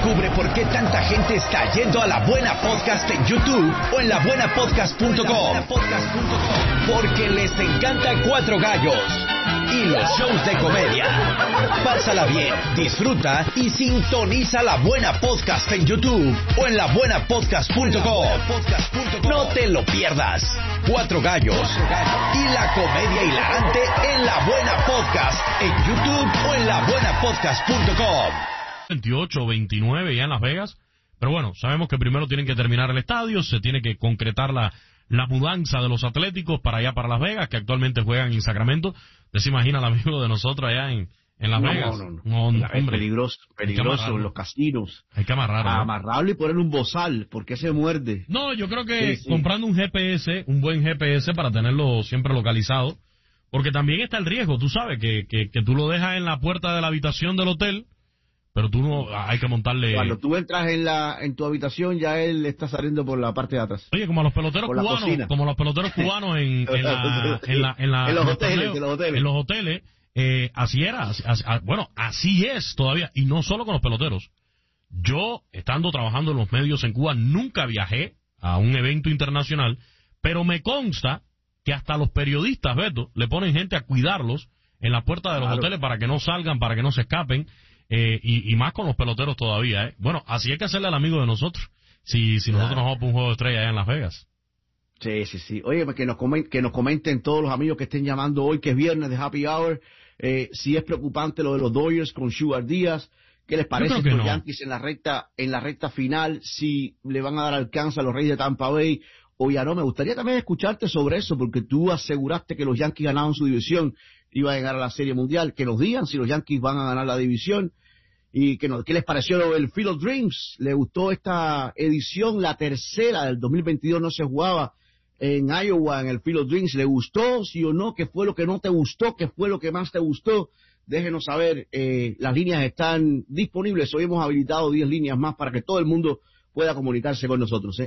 Descubre por qué tanta gente está yendo a La Buena Podcast en YouTube o en labuenapodcast.com. Porque les encanta Cuatro Gallos y los shows de comedia. Pásala bien, disfruta y sintoniza La Buena Podcast en YouTube o en labuenapodcast.com. No te lo pierdas. Cuatro Gallos y la comedia hilarante en La Buena Podcast en YouTube o en labuenapodcast.com. 28 o 29 ya en Las Vegas, pero bueno, sabemos que primero tienen que terminar el estadio, se tiene que concretar la mudanza de los Atléticos para allá, para Las Vegas, que actualmente juegan en Sacramento. ¿Usted se imagina el amigo de nosotros allá en Las Vegas? No, es peligroso los casinos. Hay que amarrarlo. Amarrarlo y ponerle un bozal, porque se muerde. No, yo creo que comprando un GPS, un buen GPS para tenerlo siempre localizado, porque también está el riesgo, tú sabes, que tú lo dejas en la puerta de la habitación del hotel, pero tú no, hay que montarle... Cuando tú entras en tu habitación, ya él está saliendo por la parte de atrás. Oye, como los peloteros cubanos en los hoteles, así era, así es todavía, y no solo con los peloteros. Yo, estando trabajando en los medios en Cuba, nunca viajé a un evento internacional, pero me consta que hasta los periodistas, Beto, le ponen gente a cuidarlos en la puerta de los hoteles para que no salgan, para que no se escapen. Y más con los peloteros todavía, ¿eh? Bueno, así hay que hacerle al amigo de nosotros, si nosotros nos vamos por un juego de estrella allá en Las Vegas. Sí. Oye, que nos comenten todos los amigos que estén llamando hoy, que es viernes de Happy Hour, si es preocupante lo de los Dodgers con Sugar Díaz, ¿qué les parece los Yankees en la recta final, si le van a dar alcance a los Reyes de Tampa Bay o ya no? Me gustaría también escucharte sobre eso, porque tú aseguraste que los Yankees ganaban su división, iban a llegar a la Serie Mundial. Que nos digan si los Yankees van a ganar la división y qué les pareció el Field of Dreams. ¿Le gustó esta edición, la tercera del 2022? No se jugaba en Iowa en el Field of Dreams. ¿Le gustó, sí o no? ¿Qué fue lo que no te gustó? ¿Qué fue lo que más te gustó? Déjenos saber. Las líneas están disponibles. Hoy hemos habilitado 10 líneas más para que todo el mundo pueda comunicarse con nosotros.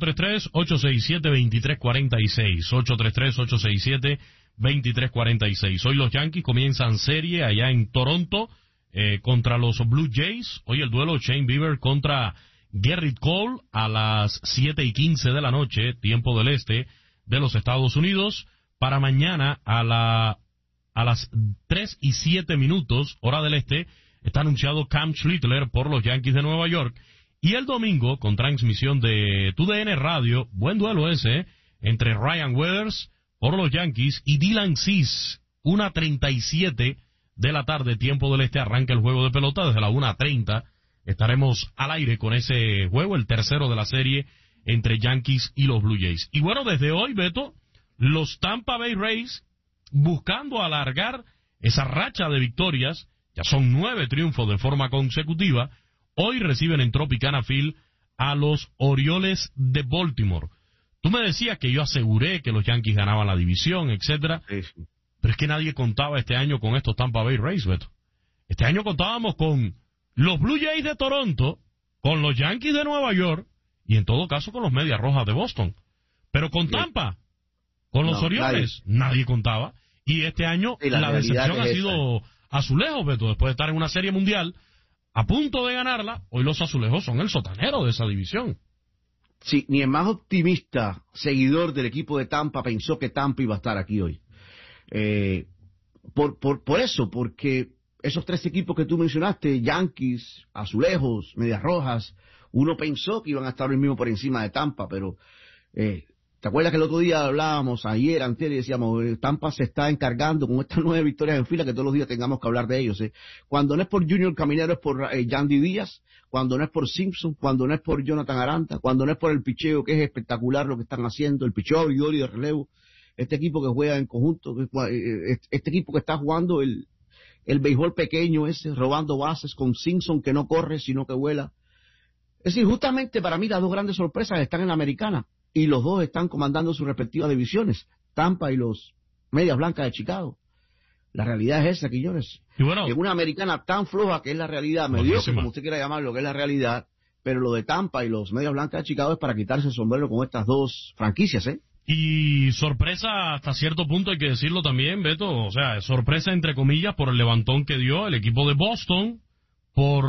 833-867-2346. 833-867-2346. Hoy los Yankees comienzan serie allá en Toronto contra los Blue Jays. Hoy el duelo Shane Bieber contra Gerrit Cole a las 7:15 de la noche, tiempo del este de los Estados Unidos. Para mañana a las 3:07 hora del este está anunciado Cam Schlittler por los Yankees de Nueva York. Y el domingo, con transmisión de TUDN Radio, buen duelo ese, entre Ryan Weathers por los Yankees y Dylan Cease, 1:37 de la tarde, tiempo del este, arranca el juego de pelota. Desde la 1:30 estaremos al aire con ese juego, el tercero de la serie entre Yankees y los Blue Jays. Y bueno, desde hoy, Beto, los Tampa Bay Rays, buscando alargar esa racha de victorias, ya son 9 triunfos de forma consecutiva, hoy reciben en Tropicana Field a los Orioles de Baltimore. Tú me decías que yo aseguré que los Yankees ganaban la división, etcétera, Sí. pero es que nadie contaba este año con estos Tampa Bay Rays, Beto. Este año contábamos con los Blue Jays de Toronto, con los Yankees de Nueva York y en todo caso con los Medias Rojas de Boston. Pero con Tampa, con los Orioles, nadie contaba. Y este año la decepción ha sido Azulejos, Beto, después de estar en una serie mundial a punto de ganarla. Hoy los Azulejos son el sotanero de esa división. Sí, ni el más optimista seguidor del equipo de Tampa pensó que Tampa iba a estar aquí hoy. Por eso, porque esos tres equipos que tú mencionaste, Yankees, Azulejos, Medias Rojas, uno pensó que iban a estar hoy mismo por encima de Tampa, pero ¿te acuerdas que el otro día hablábamos, ayer, antes, y decíamos, Tampa se está encargando con estas 9 victorias en fila que todos los días tengamos que hablar de ellos? Cuando no es por Junior Caminero es por Yandy Díaz, cuando no es por Simpson, cuando no es por Jonathan Aranda, cuando no es por el picheo, que es espectacular lo que están haciendo, el picheo abridor y de relevo, este equipo que juega en conjunto, este equipo que está jugando el béisbol pequeño ese, robando bases con Simpson que no corre sino que vuela. Es decir, justamente para mí las dos grandes sorpresas están en la americana y los dos están comandando sus respectivas divisiones, Tampa y los Medias Blancas de Chicago. La realidad es esa, Quiñones. Y bueno, en una americana tan floja que es la realidad, mediocre como usted quiera llamarlo, que es la realidad, pero lo de Tampa y los Medias Blancas de Chicago es para quitarse el sombrero con estas dos franquicias, Y sorpresa hasta cierto punto, hay que decirlo también, Beto, o sea, sorpresa entre comillas por el levantón que dio el equipo de Boston, por